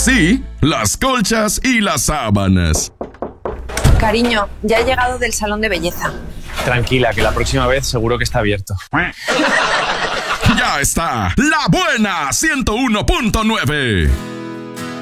Sí, las colchas y las sábanas. Cariño, ya he llegado del salón de belleza. Tranquila, que la próxima vez seguro que está abierto. Ya está, La Buena 101.9.